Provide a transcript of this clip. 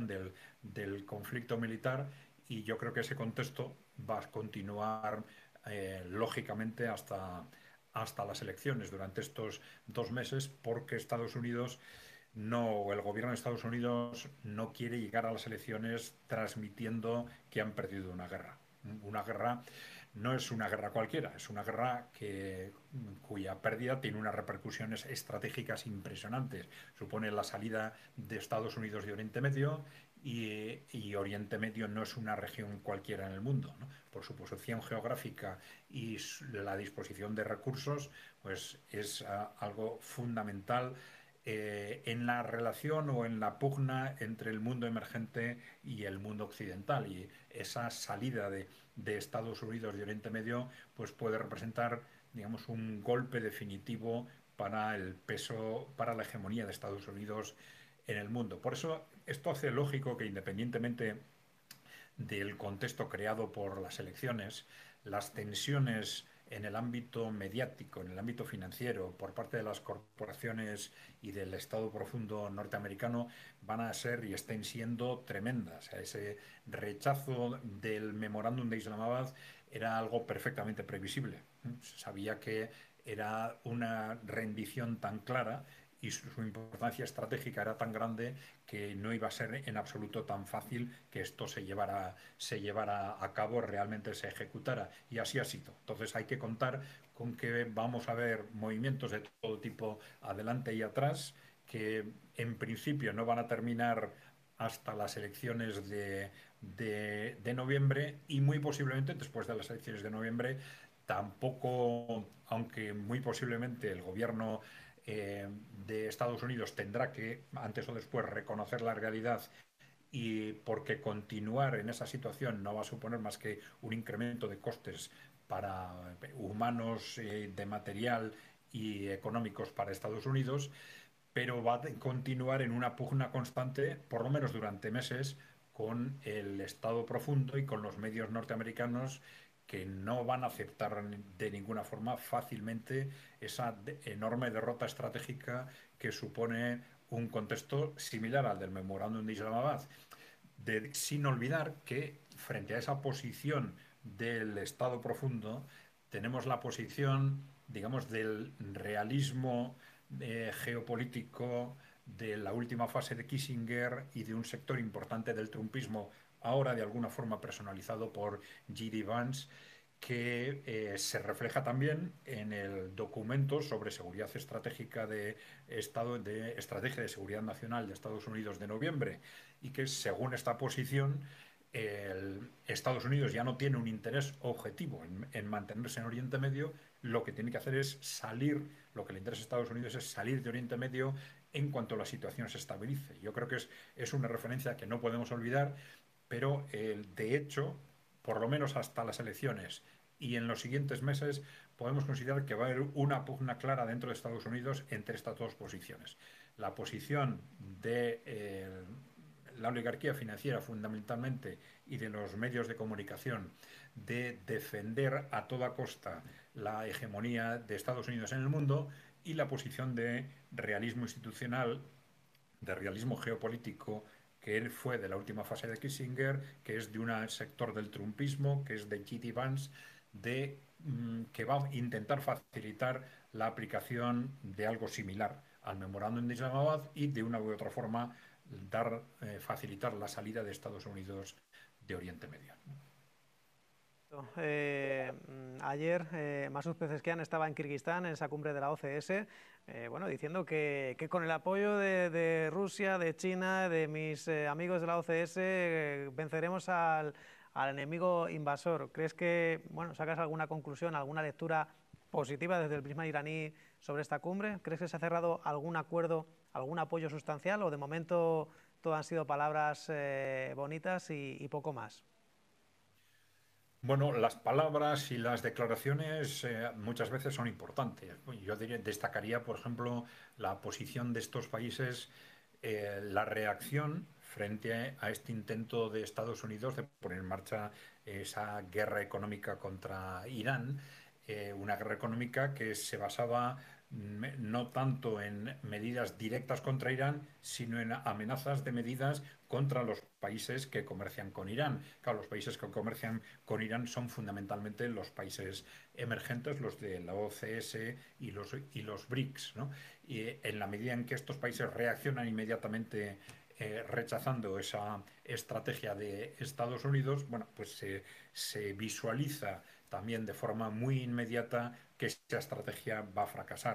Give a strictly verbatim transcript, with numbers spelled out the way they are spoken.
del, del conflicto militar, y yo creo que ese contexto va a continuar eh, lógicamente hasta, hasta las elecciones durante estos dos meses, porque Estados Unidos no, el gobierno de Estados Unidos no quiere llegar a las elecciones transmitiendo que han perdido una guerra. Una guerra no es una guerra cualquiera, es una guerra que, cuya pérdida tiene unas repercusiones estratégicas impresionantes. Supone la salida de Estados Unidos de Oriente Medio, y, y Oriente Medio no es una región cualquiera en el mundo, ¿no? Por su posición geográfica y la disposición de recursos, pues es uh, algo fundamental eh, en la relación o en la pugna entre el mundo emergente y el mundo occidental. Y esa salida de, de Estados Unidos de Oriente Medio pues puede representar, digamos, un golpe definitivo para el peso, para la hegemonía de Estados Unidos en el mundo. Por eso esto hace lógico que, independientemente del contexto creado por las elecciones, las tensiones en el ámbito mediático, en el ámbito financiero, por parte de las corporaciones y del Estado profundo norteamericano van a ser y estén siendo tremendas. Ese rechazo del memorándum de Islamabad era algo perfectamente previsible. Se sabía que era una rendición tan clara y su, su importancia estratégica era tan grande que no iba a ser en absoluto tan fácil que esto se llevara, se llevara a cabo, realmente se ejecutara. Y así ha sido. Entonces hay que contar con que vamos a ver movimientos de todo tipo adelante y atrás, que en principio no van a terminar hasta las elecciones de, de, de noviembre, y muy posiblemente después de las elecciones de noviembre tampoco, aunque muy posiblemente el gobierno eh, de Estados Unidos tendrá que, antes o después, reconocer la realidad, y porque continuar en esa situación no va a suponer más que un incremento de costes para humanos, eh, de material y económicos para Estados Unidos, pero va a continuar en una pugna constante, por lo menos durante meses, con el Estado profundo y con los medios norteamericanos, que no van a aceptar de ninguna forma fácilmente esa de- enorme derrota estratégica que supone un contexto similar al del memorándum de Islamabad. De- sin olvidar que, frente a esa posición del Estado profundo, tenemos la posición, digamos, del realismo eh, geopolítico de la última fase de Kissinger y de un sector importante del trumpismo, ahora de alguna forma personalizado por G D. Vance, que eh, se refleja también en el documento sobre seguridad estratégica de Estado, de Estrategia de Seguridad Nacional de Estados Unidos de noviembre, y que, según esta posición, el Estados Unidos ya no tiene un interés objetivo en, en mantenerse en Oriente Medio. Lo que tiene que hacer es salir, lo que le interesa a Estados Unidos es salir de Oriente Medio en cuanto la situación se estabilice. Yo creo que es, es una referencia que no podemos olvidar, pero eh, de hecho, por lo menos hasta las elecciones y en los siguientes meses, podemos considerar que va a haber una pugna clara dentro de Estados Unidos entre estas dos posiciones. La posición de eh, la oligarquía financiera, fundamentalmente, y de los medios de comunicación, de defender a toda costa la hegemonía de Estados Unidos en el mundo, y la posición de realismo institucional, de realismo geopolítico, que él fue de la última fase de Kissinger, que es de un sector del trumpismo, que es de G D. Vance, de, mm, que va a intentar facilitar la aplicación de algo similar al memorándum de Islamabad, y de una u otra forma dar, eh, facilitar la salida de Estados Unidos de Oriente Medio. Eh, mm, ayer eh, Masud Pezeshkian estaba en Kirguistán, en esa cumbre de la O C S, eh, bueno, diciendo que, que con el apoyo de, de Rusia, de China, de mis eh, amigos de la O C S, eh, venceremos al, al enemigo invasor. ¿Crees que, bueno, sacas alguna conclusión, alguna lectura positiva desde el prisma iraní sobre esta cumbre? ¿Crees que se ha cerrado algún acuerdo, algún apoyo sustancial, o de momento todo han sido palabras eh, bonitas y, y poco más? Bueno, las palabras y las declaraciones eh, muchas veces son importantes. Yo diría- destacaría, por ejemplo, la posición de estos países, eh, la reacción frente a este intento de Estados Unidos de poner en marcha esa guerra económica contra Irán, eh, una guerra económica que se basaba no tanto en medidas directas contra Irán, sino en amenazas de medidas contra los países que comercian con Irán. Claro, los países que comercian con Irán son fundamentalmente los países emergentes, los de la O C S y los, y los BRICS, ¿no? Y en la medida en que estos países reaccionan inmediatamente eh, rechazando esa estrategia de Estados Unidos, bueno, pues se, se visualiza también de forma muy inmediata que esa estrategia va a fracasar.